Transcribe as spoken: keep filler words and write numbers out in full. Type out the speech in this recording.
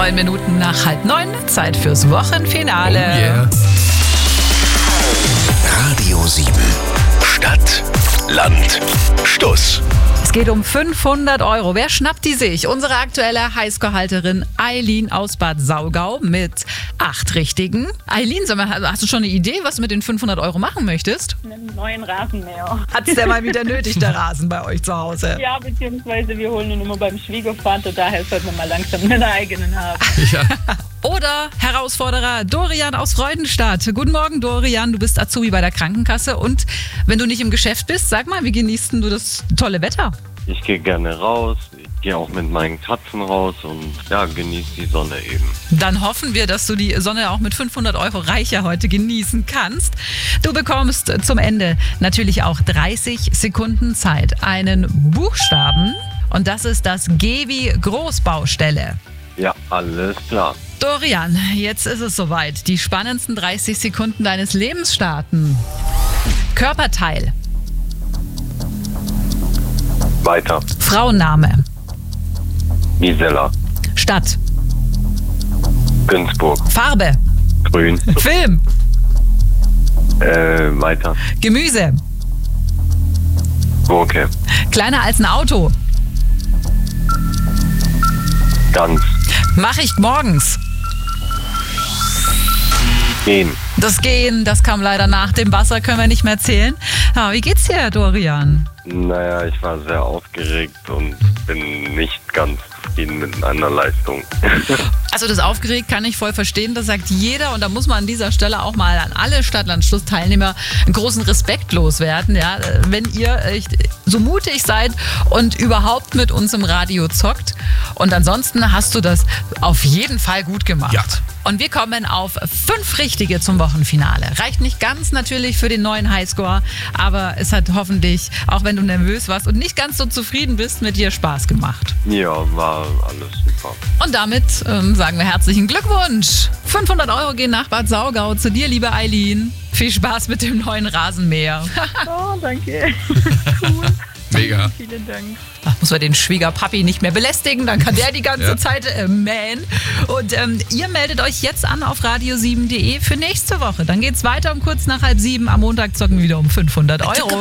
Neun Minuten nach halb neun, Zeit fürs Wochenfinale. Oh yeah. Radio sieben. Stadt, Land, Stuss. Es geht um fünfhundert Euro. Wer schnappt die sich? Unsere aktuelle Highscore-Halterin Eileen aus Bad Saugau mit acht Richtigen. Eileen, sag mal, hast du schon eine Idee, was du mit den fünfhundert Euro machen möchtest? Einen neuen Rasenmäher. Hat's der mal wieder nötig, der Rasen bei euch zu Hause? Ja, beziehungsweise wir holen ihn immer beim Schwiegervater, daher sollten wir mal langsam einen eigenen haben. Ja. Oder Herausforderer Dorian aus Freudenstadt. Guten Morgen, Dorian. Du bist Azubi bei der Krankenkasse. Und wenn du nicht im Geschäft bist, sag mal, wie genießt denn du das tolle Wetter? Ich gehe gerne raus, ich gehe auch mit meinen Katzen raus und ja, genieße die Sonne eben. Dann hoffen wir, dass du die Sonne auch mit fünfhundert Euro reicher heute genießen kannst. Du bekommst zum Ende natürlich auch dreißig Sekunden Zeit. Einen Buchstaben und das ist das G wie Großbaustelle. Ja, alles klar. Dorian, jetzt ist es soweit. Die spannendsten dreißig Sekunden deines Lebens starten. Körperteil. Weiter. Frauenname. Gisela. Stadt. Günzburg. Farbe. Grün. Film. Äh, weiter. Gemüse. Gurke. Kleiner als ein Auto. Ganz. Mach ich morgens. Gehen. Das Gehen, das kam leider nach dem Wasser, können wir nicht mehr zählen. Ja, wie geht's dir, Dorian? Naja, ich war sehr aufgeregt und bin nicht ganz zufrieden mit meiner Leistung. Also das aufgeregt kann ich voll verstehen, das sagt jeder und da muss man an dieser Stelle auch mal an alle Stadt-Land-Schluss-Teilnehmer einen großen Respekt loswerden. Ja? Wenn ihr so mutig seid und überhaupt mit uns im Radio zockt und ansonsten hast du das auf jeden Fall gut gemacht. Ja. Und wir kommen auf fünf Richtige zum Wochenfinale. Reicht nicht ganz natürlich für den neuen Highscore, aber es hat hoffentlich, auch wenn du nervös warst und nicht ganz so zufrieden bist, mit dir Spaß gemacht. Ja, war alles super. Und damit ähm, sagen wir herzlichen Glückwunsch. fünfhundert Euro gehen nach Bad Saugau zu dir, liebe Eileen. Viel Spaß mit dem neuen Rasenmäher. Oh, danke. Cool. Mega. Vielen Dank. Da muss man den Schwiegerpapi nicht mehr belästigen, dann kann der die ganze Ja. Zeit äh, mähen. Und ähm, ihr meldet euch jetzt an auf radio sieben punkt de für nächste Woche. Dann geht's weiter um kurz nach halb sieben. Am Montag zocken wir wieder um fünfhundert Euro.